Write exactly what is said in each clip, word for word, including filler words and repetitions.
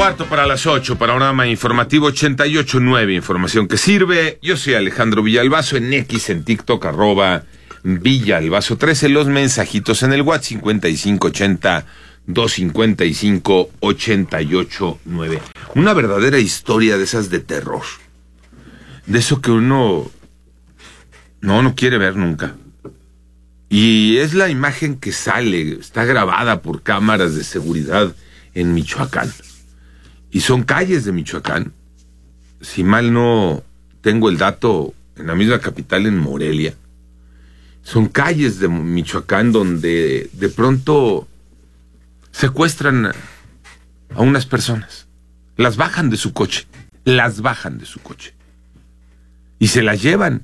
Cuarto para las ocho, panorama informativo ochenta y ocho punto nueve, información que sirve. Yo soy Alejandro Villalbazo, en X, en TikTok, arroba Villalbazo trece, los mensajitos en el WhatsApp cincuenta y cinco ochenta, doscientos cincuenta y cinco, ochenta y ocho nueve. Una verdadera historia de esas de terror. De eso que uno no, no quiere ver nunca. Y es la imagen que sale, está grabada por cámaras de seguridad en Michoacán. Y son calles de Michoacán. Si mal no tengo el dato, en la misma capital, en Morelia. Son calles de Michoacán donde de pronto secuestran a unas personas. Las bajan de su coche. Las bajan de su coche. Y se las llevan.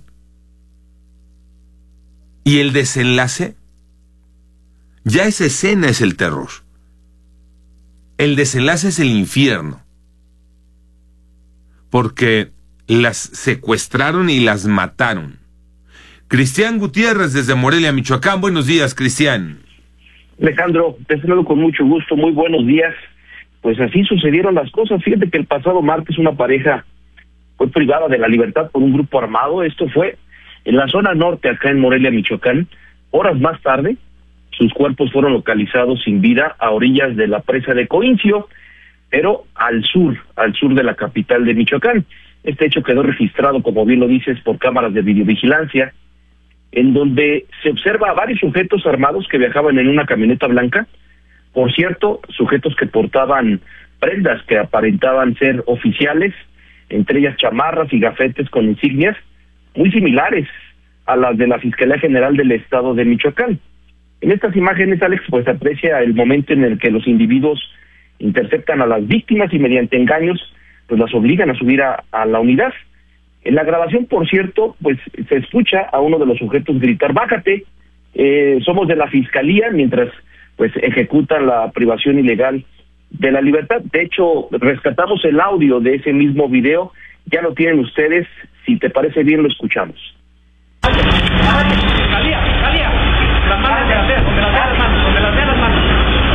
Y el desenlace, ya esa escena es el terror. El desenlace es el infierno. Porque las secuestraron y las mataron. Cristian Gutiérrez desde Morelia, Michoacán. Buenos días, Cristian. Alejandro, te saludo con mucho gusto. Muy buenos días. Pues así sucedieron las cosas. Fíjate que el pasado martes una pareja fue privada de la libertad por un grupo armado. Esto fue en la zona norte, acá en Morelia, Michoacán. Horas más tarde, sus cuerpos fueron localizados sin vida a orillas de la presa de Coincio, pero al sur, al sur de la capital de Michoacán. Este hecho quedó registrado, como bien lo dices, por cámaras de videovigilancia, en donde se observa a varios sujetos armados que viajaban en una camioneta blanca. Por cierto, sujetos que portaban prendas que aparentaban ser oficiales, entre ellas chamarras y gafetes con insignias muy similares a las de la Fiscalía General del Estado de Michoacán. En estas imágenes, Alex, pues se aprecia el momento en el que los individuos interceptan a las víctimas y mediante engaños, pues las obligan a subir a, a la unidad. En la grabación, por cierto, pues se escucha a uno de los sujetos gritar: "Bájate, eh, somos de la Fiscalía", mientras pues ejecutan la privación ilegal de la libertad. De hecho, rescatamos el audio de ese mismo video, ya lo tienen ustedes, si te parece bien lo escuchamos. Fiscalía, Fiscalía, las manos de las veas, donde las veas las manos, donde las veas las manos.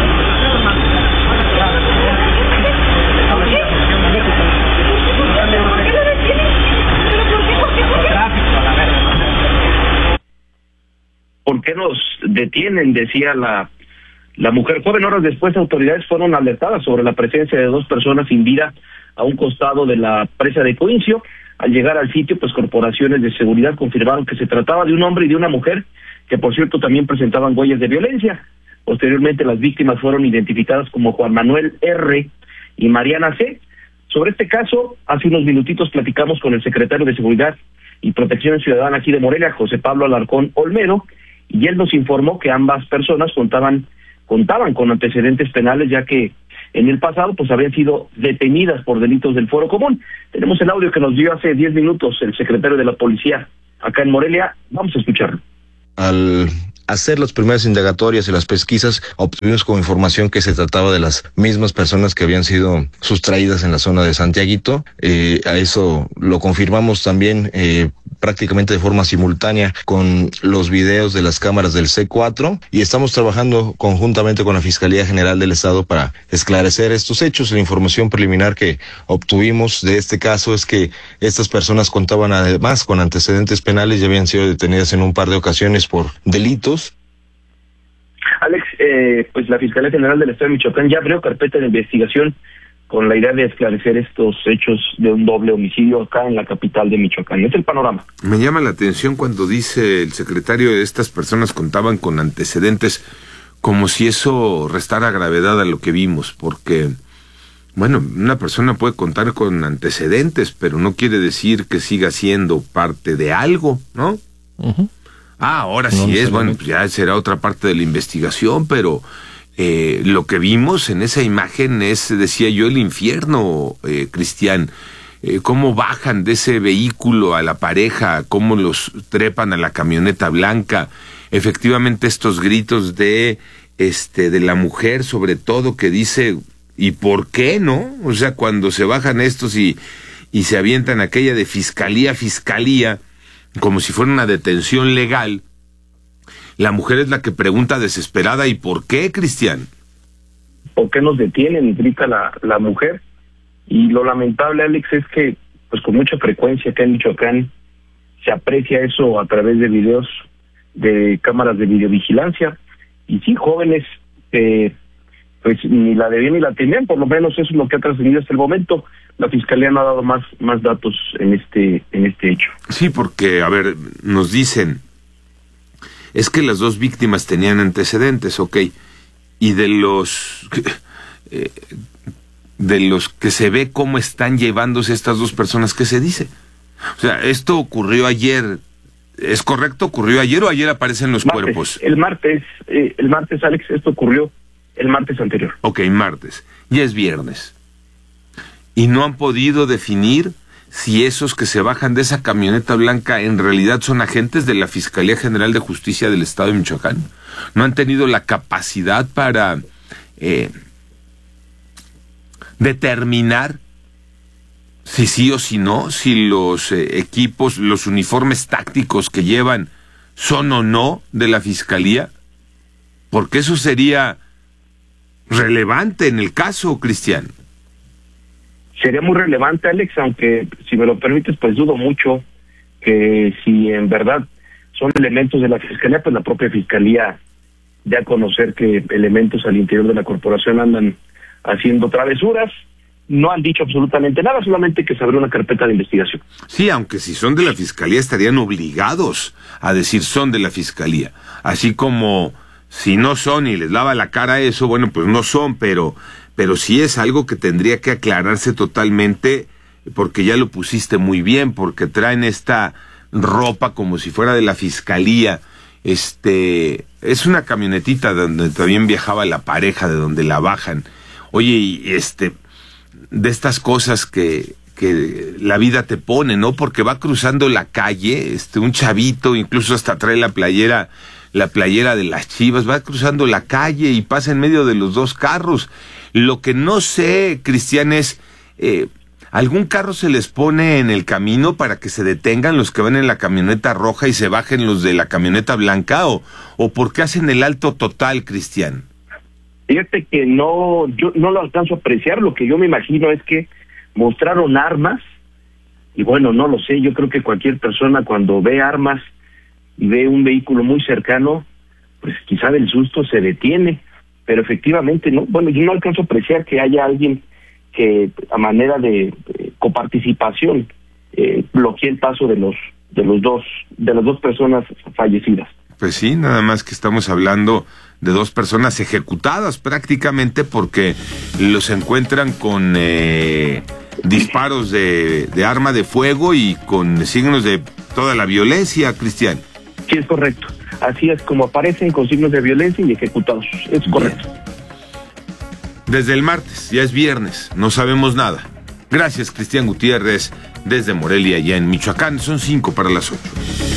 ¿Por qué lo detienen? ¿Pero por qué? ¿Por qué? ¿Por qué? ¿Por qué nos detienen?, decía la, la mujer joven. Horas después, autoridades fueron alertadas sobre la presencia de dos personas sin vida a un costado de la presa de Coincio. Al llegar al sitio, pues corporaciones de seguridad confirmaron que se trataba de un hombre y de una mujer, que por cierto también presentaban huellas de violencia. Posteriormente, las víctimas fueron identificadas como Juan Manuel R. y Mariana C. Sobre este caso, hace unos minutitos platicamos con el secretario de Seguridad y Protección Ciudadana aquí de Morelia, José Pablo Alarcón Olmedo, y él nos informó que ambas personas contaban, contaban con antecedentes penales, ya que en el pasado pues habían sido detenidas por delitos del Foro Común. Tenemos el audio que nos dio hace diez minutos el secretario de la Policía acá en Morelia. Vamos a escucharlo. Al hacer las primeras indagatorias y las pesquisas, obtuvimos como información que se trataba de las mismas personas que habían sido sustraídas en la zona de Santiaguito. Eh, a eso lo confirmamos también eh, prácticamente de forma simultánea con los videos de las cámaras del C cuatro, y estamos trabajando conjuntamente con la Fiscalía General del Estado para esclarecer estos hechos. La información preliminar que obtuvimos de este caso es que estas personas contaban además con antecedentes penales y habían sido detenidas en un par de ocasiones por delitos. Alex, eh, pues la Fiscalía General del Estado de Michoacán ya abrió carpeta de investigación con la idea de esclarecer estos hechos de un doble homicidio acá en la capital de Michoacán. Es el panorama. Me llama la atención cuando dice el secretario de estas personas contaban con antecedentes, como si eso restara gravedad a lo que vimos, porque, bueno, una persona puede contar con antecedentes, pero no quiere decir que siga siendo parte de algo, ¿no? Uh-huh. Ah, ahora no, sí no es, bueno, pues ya será otra parte de la investigación, pero eh, lo que vimos en esa imagen es, decía yo, el infierno, eh, Cristian. Eh, cómo bajan de ese vehículo a la pareja, cómo los trepan a la camioneta blanca. Efectivamente, estos gritos de, este, de la mujer, sobre todo, que dice, ¿y por qué no? O sea, cuando se bajan estos y, y se avientan aquella de fiscalía, fiscalía, como si fuera una detención legal, la mujer es la que pregunta desesperada: ¿y por qué, Cristian? ¿Por qué nos detienen?, grita la, la mujer. Y lo lamentable, Alex, es que pues con mucha frecuencia acá en Michoacán se aprecia eso a través de videos de cámaras de videovigilancia, y sí, jóvenes eh, pues ni la debían ni la tenían, por lo menos eso es lo que ha trascendido hasta el momento. La fiscalía no ha dado más más datos en este en este hecho. Sí, porque, a ver, nos dicen, es que las dos víctimas tenían antecedentes, ok, y de los eh, de los que se ve cómo están llevándose estas dos personas, ¿qué se dice? O sea, esto ocurrió ayer, ¿es correcto? ¿Ocurrió ayer o ayer aparecen los martes, cuerpos? El martes, eh, el martes, Alex, esto ocurrió el martes anterior. Ok, martes. Ya es viernes. Y no han podido definir si esos que se bajan de esa camioneta blanca en realidad son agentes de la Fiscalía General de Justicia del Estado de Michoacán. No han tenido la capacidad para eh, determinar si sí o si no, si los eh, equipos, los uniformes tácticos que llevan son o no de la Fiscalía, porque eso sería relevante en el caso, Cristian. Sería muy relevante, Alex, aunque si me lo permites, pues dudo mucho que si en verdad son elementos de la Fiscalía, pues la propia Fiscalía dé a conocer que elementos al interior de la corporación andan haciendo travesuras. No han dicho absolutamente nada, solamente que se abrió una carpeta de investigación. Sí, aunque si son de la Fiscalía estarían obligados a decir son de la Fiscalía. Así como si no son y les lava la cara eso, bueno, pues no son, pero, pero sí es algo que tendría que aclararse totalmente, porque ya lo pusiste muy bien, porque traen esta ropa como si fuera de la Fiscalía. Este, es una camionetita donde también viajaba la pareja, de donde la bajan. Oye, y este... de estas cosas que, que la vida te pone, ¿no? Porque va cruzando la calle, este, un chavito, incluso hasta trae la playera, la playera de las Chivas, va cruzando la calle y pasa en medio de los dos carros. Lo que no sé, Cristian, es, eh, ¿algún carro se les pone en el camino para que se detengan los que van en la camioneta roja y se bajen los de la camioneta blanca? ¿O, o por qué hacen el alto total, Cristian? Fíjate que no, yo no lo alcanzo a apreciar. Lo que yo me imagino es que mostraron armas, y bueno, no lo sé, yo creo que cualquier persona cuando ve armas y ve un vehículo muy cercano, pues quizá del susto se detiene, pero efectivamente no, bueno, yo no alcanzo a apreciar que haya alguien que a manera de eh, coparticipación eh, bloquee el paso de los de los dos de las dos personas fallecidas. Pues sí, nada más que estamos hablando de dos personas ejecutadas prácticamente, porque los encuentran con eh, disparos de, de arma de fuego y con signos de toda la violencia, Cristian. Sí, es correcto. Así es como aparecen, con signos de violencia y ejecutados. Es correcto. Bien. Desde el martes, ya es viernes, no sabemos nada. Gracias, Cristian Gutiérrez, desde Morelia, ya en Michoacán. Son cinco para las ocho.